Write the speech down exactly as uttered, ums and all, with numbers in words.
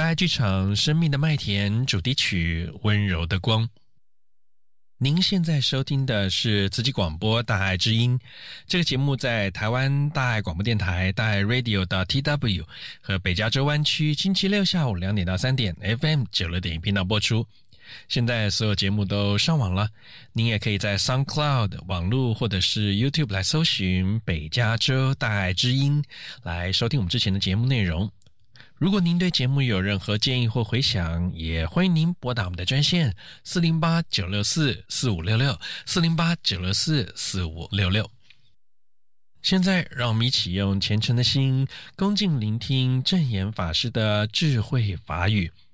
爱剧场《生命的麦田》主题曲《温柔的光》。您现在收听的是慈济广播大爱之音，这个节目在台湾大爱广播电台大爱 Radio 的 T W 和北加州湾区星期六下午两点到三点 F M 九六点一频道播出。现在所有节目都上网了，您也可以在 SoundCloud 网络或者是 YouTube 来搜寻北加州大爱之音，来收听我们之前的节目内容。如果您对节目有任何建议或回响，也欢迎您拨打我们的专线四零八九六四四五六六 四零八九六四四五六六。现在让我们一起用虔诚的心恭敬聆听证严法师的智慧法语。